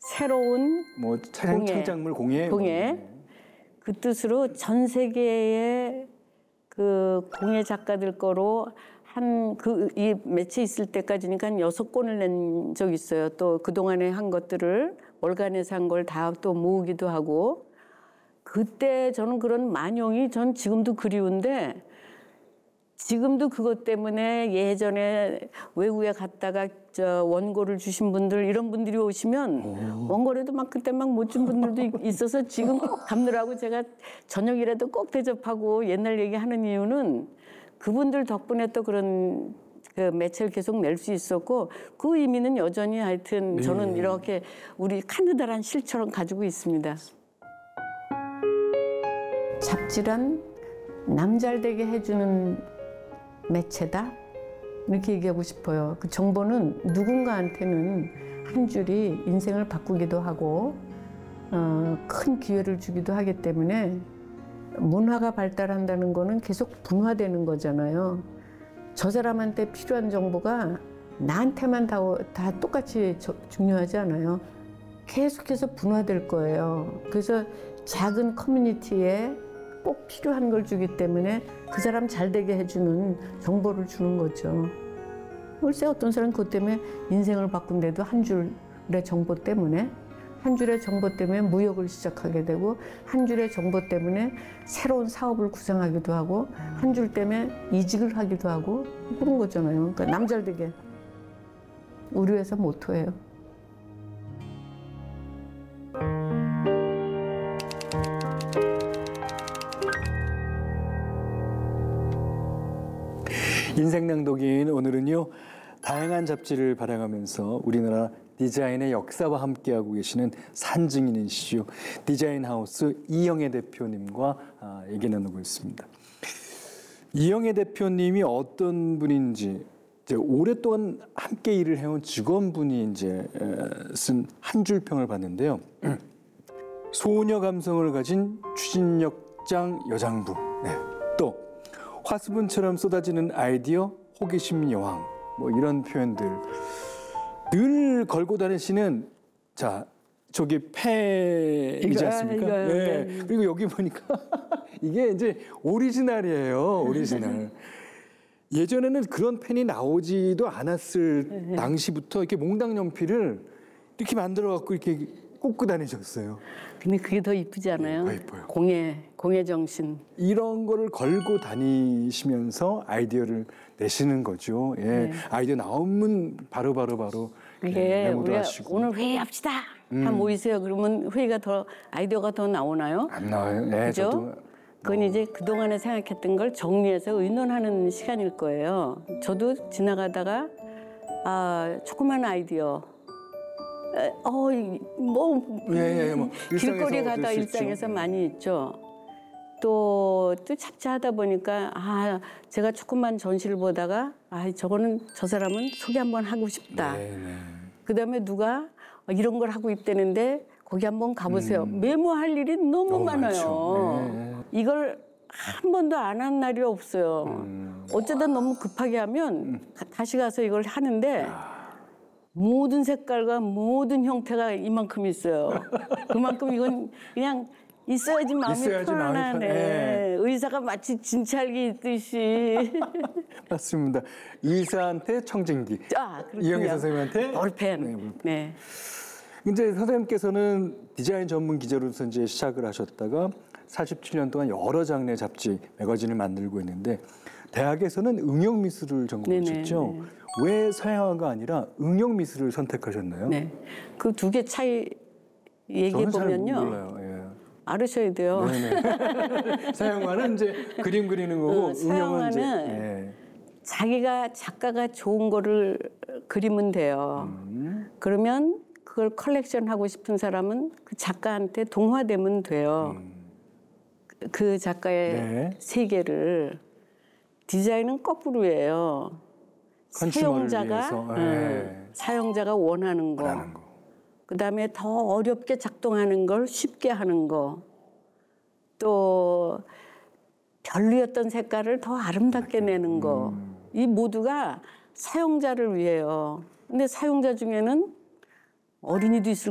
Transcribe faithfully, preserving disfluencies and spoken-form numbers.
새로운 뭐 차량 공예, 창작물 공예, 공예. 뭐. 그 뜻으로 전 세계의 그 공예 작가들 거로 한 그 이 매체 있을 때까지니까 한 여섯 권을 낸 적 있어요. 또 그 동안에 한 것들을 월간에서 한 걸 다 또 모으기도 하고. 그때 저는 그런 만용이 전 지금도 그리운데, 지금도 그것 때문에 예전에 외국에 갔다가 저 원고를 주신 분들, 이런 분들이 오시면 오. 원고라도 막 그때 막 못 준 분들도 있어서 지금 꼭 갚느라고 제가 저녁이라도 꼭 대접하고 옛날 얘기하는 이유는 그분들 덕분에 또 그런 그 매체를 계속 낼 수 있었고, 그 의미는 여전히 하여튼 저는 네. 이렇게 우리 카느다란 실처럼 가지고 있습니다. 잡지란 남 잘되게 해주는 매체다, 이렇게 얘기하고 싶어요. 그 정보는 누군가한테는 한 줄이 인생을 바꾸기도 하고 어, 큰 기회를 주기도 하기 때문에 문화가 발달한다는 거는 계속 분화되는 거잖아요. 저 사람한테 필요한 정보가 나한테만 다, 다 똑같이 저, 중요하지 않아요. 계속해서 분화될 거예요. 그래서 작은 커뮤니티에 꼭 필요한 걸 주기 때문에 그 사람 잘 되게 해주는 정보를 주는 거죠. 글쎄 어떤 사람은 그것 때문에 인생을 바꾼데도 한 줄의 정보 때문에, 한 줄의 정보 때문에 무역을 시작하게 되고, 한 줄의 정보 때문에 새로운 사업을 구상하기도 하고, 한 줄 때문에 이직을 하기도 하고 그런 거잖아요. 그러니까 남 잘 되게 우리 회사 모토예요. 인생낭독인 오늘은요, 다양한 잡지를 발행하면서 우리나라 디자인의 역사와 함께하고 계시는 산증인이시죠. 디자인하우스 이영애 대표님과 아, 얘기 나누고 있습니다. 이영애 대표님이 어떤 분인지, 이제 오랫동안 함께 일을 해온 직원분이 이제 쓴 한 줄 평을 봤는데요. 소녀 감성을 가진 추진력장 여장부. 네. 또 화수분처럼 쏟아지는 아이디어 호기심 여왕. 뭐 이런 표현들 늘 걸고 다니시는, 자 저기 패이지 않습니까? 이거, 이거, 네. 네. 그리고 여기 보니까 이게 이제 오리지널이에요. 오리지널. 예전에는 그런 펜이 나오지도 않았을 당시부터 이렇게 몽당 연필을 이렇게 만들어 갖고 이렇게 꽂고 다니셨어요. 근데 그게 더 이쁘지 않아요? 더 이뻐요. 공예, 공예 정신. 이런 거를 걸고 다니시면서 아이디어를 내시는 거죠. 예. 네. 아이디어 나오면 바로 바로 바로 이게 우리가 하시고. 오늘 회의합시다. 음. 다 모이세요. 그러면 회의가 더, 아이디어가 더 나오나요? 안 나와요. 네, 그죠? 저도. 그건 어. 이제 그동안에 생각했던 걸 정리해서 의논하는 시간일 거예요. 저도 지나가다가 아, 조그만 아이디어, 어, 뭐, 예, 예, 뭐 길거리 가다 일상에서 있죠. 많이 있죠. 또, 또 잡지하다 보니까, 아, 제가 조금만 전시를 보다가, 아, 저거는, 저 사람은 소개 한번 하고 싶다. 네, 네. 그 다음에 누가 이런 걸 하고 있다는데, 거기 한번 가보세요. 음. 메모할 일이 너무, 너무 많아요. 네. 이걸 한 번도 안 한 날이 없어요. 음. 어쩌다 너무 급하게 하면 음. 다시 가서 이걸 하는데, 모든 색깔과 모든 형태가 이만큼 있어요. 그만큼 이건 그냥 있어야지 마음이 있어야지 편안하네. 마음이 편해. 의사가 마치 진찰기 있듯이. 맞습니다. 의사한테 청진기. 아, 이영애 선생님한테 볼펜. 네, 볼펜. 네. 이제 선생님께서는 디자인 전문 기자로서 이제 시작을 하셨다가 사십칠 년 동안 여러 장르의 잡지, 매거진을 만들고 있는데, 대학에서는 응용 미술을 전공하셨죠. 왜 서양화가 아니라 응용 미술을 선택하셨나요? 네. 그 두 개 차이 얘기해 보면요. 저는 잘 몰라요. 예. 알으셔야 돼요. 서양화는 이제 그림 그리는 거고, 어, 응용은 이제 예. 자기가 작가가 좋은 거를 그리면 돼요. 음. 그러면 그걸 컬렉션 하고 싶은 사람은 그 작가한테 동화되면 돼요. 음. 그 작가의 네. 세계를. 디자인은 거꾸로예요. 사용자가 음, 사용자가 원하는 거, 거. 그다음에 더 어렵게 작동하는 걸 쉽게 하는 거, 또 별로였던 색깔을 더 아름답게 내는 거, 음. 이 모두가 사용자를 위해요. 근데 사용자 중에는 어린이도 있을